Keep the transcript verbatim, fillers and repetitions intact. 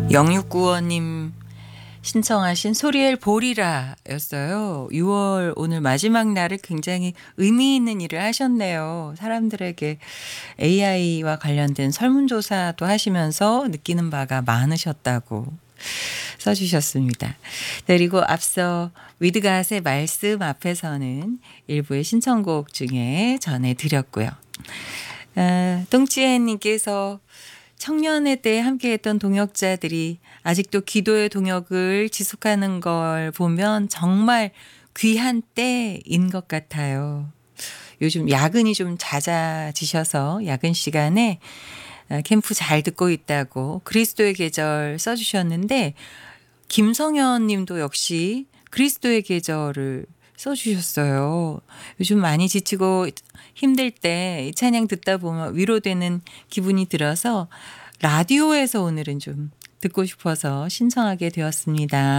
영육구원님 신청하신 소리엘 보리라 였어요. 유월 오늘 마지막 날을 굉장히 의미 있는 일을 하셨네요. 사람들에게 에이아이와 관련된 설문조사도 하시면서 느끼는 바가 많으셨다고 써주셨습니다. 그리고 앞서 위드갓의 말씀 앞에서는 일부의 신청곡 중에 전해드렸고요. 아, 똥찌애님께서 청년회 때 함께했던 동역자들이 아직도 기도의 동역을 지속하는 걸 보면 정말 귀한 때인 것 같아요. 요즘 야근이 좀 잦아지셔서 야근 시간에 캠프 잘 듣고 있다고 그리스도의 계절 써주셨는데 김성현 님도 역시 그리스도의 계절을 써주셨어요. 요즘 많이 지치고 힘들 때 이 찬양 듣다 보면 위로되는 기분이 들어서 라디오에서 오늘은 좀 듣고 싶어서 신청하게 되었습니다.